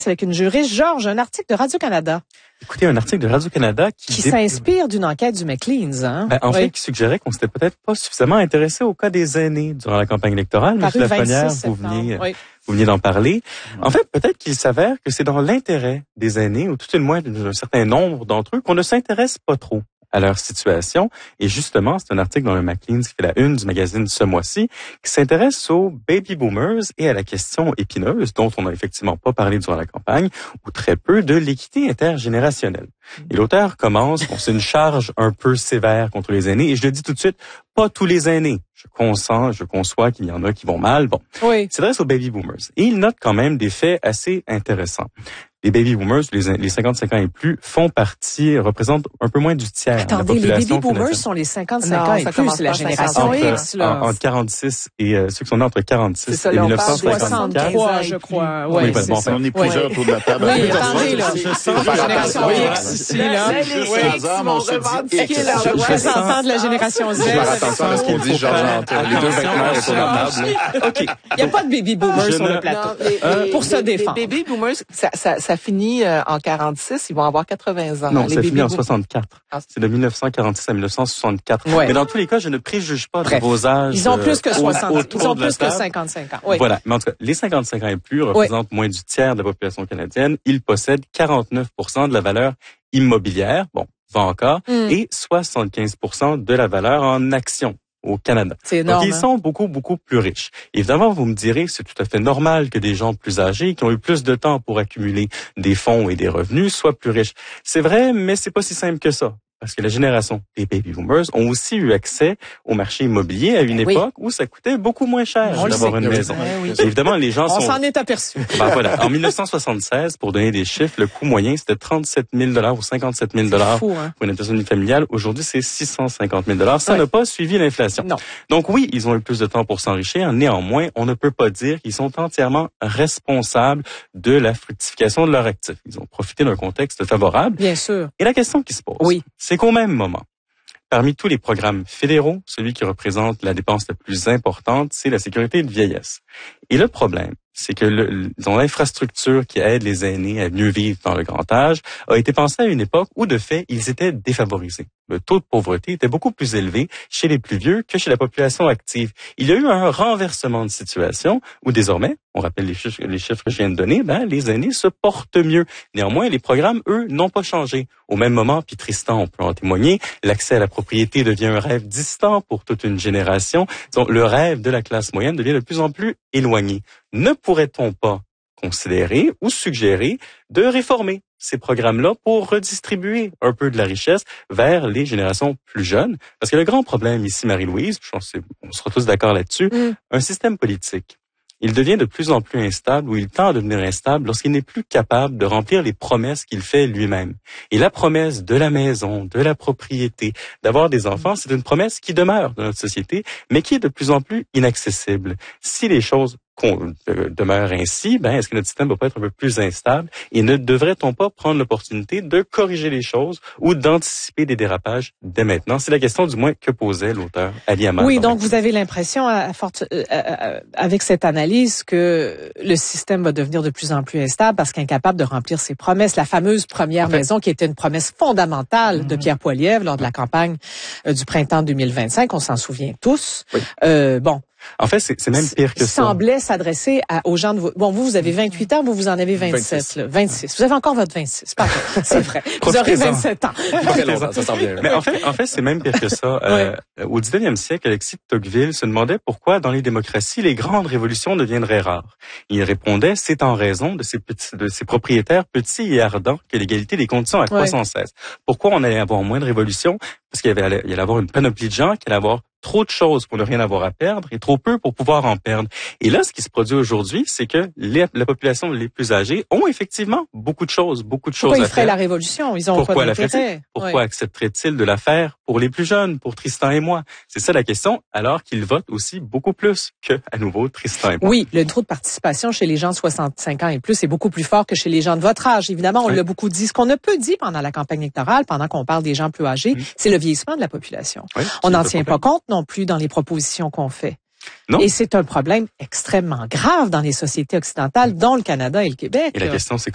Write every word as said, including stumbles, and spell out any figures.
Avec une juriste, Georges, un article de Radio-Canada. Écoutez, un article de Radio-Canada qui... Qui dé... s'inspire d'une enquête du Maclean's, hein? Ben, en oui. fait, qui suggérait qu'on s'était peut-être pas suffisamment intéressé au cas des aînés durant la campagne électorale. Monsieur Lafrenière, vous veniez, oui. vous veniez d'en parler. En fait, peut-être qu'il s'avère que c'est dans l'intérêt des aînés, ou tout le moins d'un certain nombre d'entre eux, qu'on ne s'intéresse pas trop à leur situation. Et justement, c'est un article dans le Maclean's qui fait la une du magazine ce mois-ci, qui s'intéresse aux baby boomers et à la question épineuse, dont on n'a effectivement pas parlé durant la campagne, ou très peu, de l'équité intergénérationnelle. Et l'auteur commence, bon, c'est une charge un peu sévère contre les aînés, et je le dis tout de suite, pas tous les aînés. Je consens, je conçois qu'il y en a qui vont mal. Bon, oui. Il s'adresse aux baby boomers. Et il note quand même des faits assez intéressants. Les baby boomers, les, les cinquante-cinq ans et plus, font partie, représentent un peu moins du tiers Attendez, de la population. les baby boomers canadienne. sont les cinquante-cinq ans et plus, c'est la génération entre, X, là. Entre quarante-six et euh, ceux qui sont nés entre quarante-six ça, et là, mille neuf cent cinquante-quatre. soixante-trois, je crois. Oui, oui, bon, enfin, on est plusieurs oui. autour de la table. Oui, attendez, là. La génération X, ici, là. Les représentants de la génération Z. Je faire attention à ce qu'on dit, Georges, entre les deux vêtements autour de la table. OK. Il n'y a pas de baby boomers sur le plateau. Pour se défendre. Les baby boomers, ça, ça, ça finit en quarante-six, ils vont avoir quatre-vingts ans. Non, les ça finit en soixante-quatre. C'est de mille neuf cent quarante-six à mille neuf cent soixante-quatre. Ouais. Mais dans tous les cas, je ne préjuge pas Bref, de vos âges. Ils ont plus que soixante, ils ont plus que table. cinquante-cinq ans. Oui. Voilà. Mais en tout cas, les cinquante-cinq ans et plus représentent oui. moins du tiers de la population canadienne. Ils possèdent quarante-neuf pour cent de la valeur immobilière. Bon, va encore. Mm. Et soixante-quinze pour cent de la valeur en actions au Canada. C'est énorme. Donc, ils sont beaucoup, beaucoup plus riches. Évidemment, vous me direz, c'est tout à fait normal que des gens plus âgés, qui ont eu plus de temps pour accumuler des fonds et des revenus, soient plus riches. C'est vrai, mais c'est pas si simple que ça. Parce que la génération des baby boomers ont aussi eu accès au marché immobilier à une oui. époque où ça coûtait beaucoup moins cher On d'avoir une maison. Oui. Évidemment, les gens On sont... s'en est aperçu. Ben voilà. En mille neuf cent soixante-seize, pour donner des chiffres, le coût moyen, c'était trente-sept mille dollars ou cinquante-sept mille dollars hein. pour une habitation familiale. Aujourd'hui, c'est six cent cinquante mille dollars. Ça n'a ouais. pas suivi l'inflation. Non. Donc oui, ils ont eu plus de temps pour s'enrichir. Néanmoins, on ne peut pas dire qu'ils sont entièrement responsables de la fructification de leurs actifs. Ils ont profité d'un contexte favorable. Bien sûr. Et la question qui se pose, oui. c'est qu'au même moment, parmi tous les programmes fédéraux, celui qui représente la dépense la plus importante, c'est la sécurité de vieillesse. Et le problème, c'est que le, dans l'infrastructure qui aide les aînés à mieux vivre dans le grand âge a été pensée à une époque où, de fait, ils étaient défavorisés. Le taux de pauvreté était beaucoup plus élevé chez les plus vieux que chez la population active. Il y a eu un renversement de situation où, désormais, on rappelle les chiffres, les chiffres que je viens de donner, ben, les aînés se portent mieux. Néanmoins, les programmes, eux, n'ont pas changé. Au même moment, puis Tristan, on peut en témoigner, l'accès à la propriété devient un rêve distant pour toute une génération. Donc, le rêve de la classe moyenne devient de plus en plus éloigné. Ne pourrait-on pas considérer ou suggérer de réformer ces programmes-là pour redistribuer un peu de la richesse vers les générations plus jeunes? Parce que le grand problème ici, Marie-Louise, je pense qu'on sera tous d'accord là-dessus, mm. un système politique, il devient de plus en plus instable ou il tend à devenir instable lorsqu'il n'est plus capable de remplir les promesses qu'il fait lui-même. Et la promesse de la maison, de la propriété, d'avoir des enfants, c'est une promesse qui demeure dans notre société, mais qui est de plus en plus inaccessible. Si les choses qu'on euh, demeure ainsi, ben est-ce que notre système va pas être un peu plus instable et ne devrait-on pas prendre l'opportunité de corriger les choses ou d'anticiper des dérapages dès maintenant? C'est la question du moins que posait l'auteur Ali Hamad. Oui, donc vous avez l'impression, à forte, euh, euh, avec cette analyse, que le système va devenir de plus en plus instable parce qu'incapable de remplir ses promesses. La fameuse première en fait, maison qui était une promesse fondamentale mm-hmm. de Pierre Poilievre lors de la campagne euh, du printemps deux mille vingt-cinq, on s'en souvient tous. Oui. Euh, bon. En fait, c'est, c'est même pire que ça. Semblait s'adresser à, aux gens de vos... Bon, vous, vous avez vingt-huit ans, vous, vous en avez vingt-sept. Là, vingt-six. Vous avez encore votre vingt-six. Pas c'est vrai. Vous aurez vingt-sept ans. Ça, ça sent bien. Mais en fait, en fait, c'est même pire que ça. Euh, ouais. Au dix-neuvième siècle, Alexis de Tocqueville se demandait pourquoi, dans les démocraties, les grandes révolutions deviendraient rares. Il répondait, c'est en raison de ces petits, de ces propriétaires petits et ardents que l'égalité des conditions accroît sans cesse. Pourquoi on allait avoir moins de révolutions? Parce qu'il y avait, il allait avoir une panoplie de gens qui allaient avoir trop de choses pour ne rien avoir à perdre et trop peu pour pouvoir en perdre. Et là, ce qui se produit aujourd'hui, c'est que les, la population les plus âgées ont effectivement beaucoup de choses, beaucoup de choses Pourquoi à ils feraient faire. la révolution? Ils ont Pourquoi pas la d'intérêt. Pourquoi oui. accepteraient-ils de la faire pour les plus jeunes, pour Tristan et moi? C'est ça la question, alors qu'ils votent aussi beaucoup plus que, à nouveau, Tristan et moi. Oui, le taux de participation chez les gens de soixante-cinq ans et plus est beaucoup plus fort que chez les gens de votre âge. Évidemment, on oui. l'a beaucoup dit. Ce qu'on ne peut dire pendant la campagne électorale, pendant qu'on parle des gens plus âgés, oui. c'est le vieillissement de la population. Oui, on n'en tient pas compte non plus dans les propositions qu'on fait. Non. Et c'est un problème extrêmement grave dans les sociétés occidentales, dont le Canada et le Québec. Et la là. question, c'est